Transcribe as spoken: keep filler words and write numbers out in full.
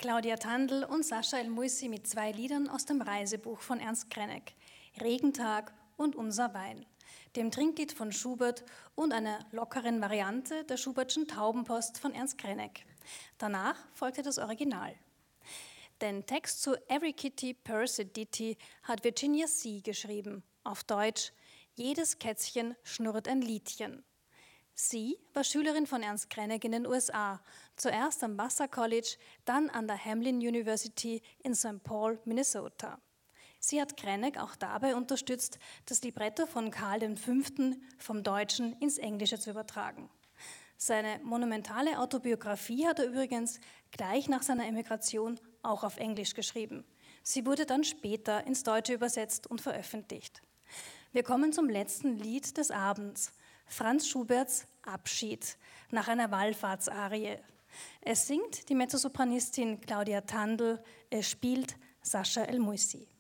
Claudia Tandl und Sascha El-Moussi mit zwei Liedern aus dem Reisebuch von Ernst Krenek, Regentag und Unser Wein, dem Trinklied von Schubert und einer lockeren Variante der Schubertschen Taubenpost von Ernst Krenek. Danach folgte das Original. Den Text zu Every Kitty Purrs a Ditty hat Virginia C. geschrieben, auf Deutsch: Jedes Kätzchen schnurrt ein Liedchen. Sie war Schülerin von Ernst Krenek in den U S A, zuerst am Vassar College, dann an der Hamline University in Saint Paul, Minnesota. Sie hat Krenek auch dabei unterstützt, das Libretto von Karl der Fünfte vom Deutschen ins Englische zu übertragen. Seine monumentale Autobiografie hat er übrigens gleich nach seiner Emigration auch auf Englisch geschrieben. Sie wurde dann später ins Deutsche übersetzt und veröffentlicht. Wir kommen zum letzten Lied des Abends, Franz Schuberts Abschied nach einer Wallfahrtsarie. Es singt die Mezzosopranistin Claudia Tandl, es spielt Sascha El-Moussi.